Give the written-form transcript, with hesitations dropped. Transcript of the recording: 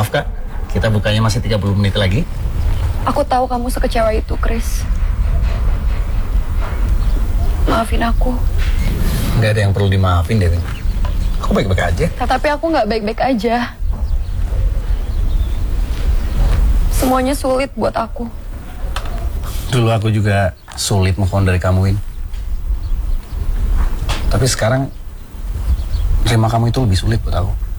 Maaf Kak, kita bukanya masih 30 menit lagi. Aku tahu kamu sekecewa itu, Chris. Maafin aku. Nggak ada yang perlu dimaafin, Dewi. Aku baik-baik aja. Tapi aku nggak baik-baik aja. Semuanya sulit buat aku. Dulu aku juga sulit move on dari kamu, Win. Tapi sekarang terima kamu itu lebih sulit buat aku.